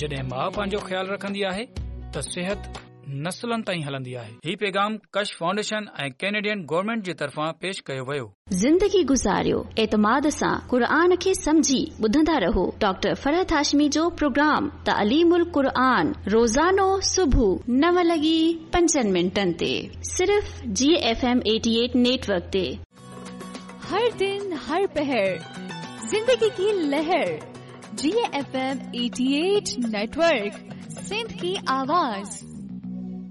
जॾहिं माउ पंहिंजो ख्याल रखंदी आहे त सिहत नस्लनि ताईं हलंदी आहे। ही पैगाम कश फाउंडेशन ऐं कैनेडियन गवर्नमेंट जे तरफ़ां पेश कयो वियो। ज़िंदगी गुज़ारियो एतमाद सां क़ुरान खे समझी ॿुधंदा रहो। डॉक्टर फरहत हाशमी जो प्रोग्राम तालीमुल क़ुरान रोज़ानो सुबुह 9:05 ते सिर्फ़ GFM 88 नेटवर्क ते। हर दिन हर पहर जिंदगी की लहर GFM 88 नेटवर्क, सिंध की आवाज।